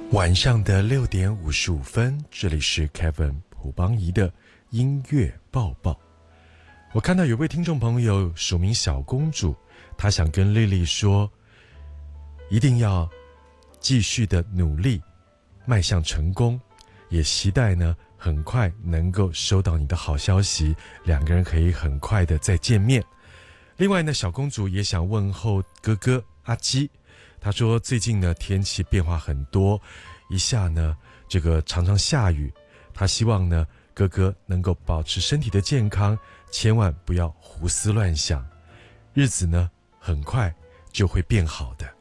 晚上的6:55，这里是 Kevin 朴邦仪的音乐报报。我看到有位听众朋友署名小公主，她想跟丽丽说，一定要继续的努力，迈向成功，也期待呢很快能够收到你的好消息，两个人可以很快的再见面。另外呢，小公主也想问候哥哥阿基，她说最近呢天气变化很多，一下呢这个常常下雨，她希望呢哥哥能够保持身体的健康，千万不要胡思乱想，日子呢很快就会变好的。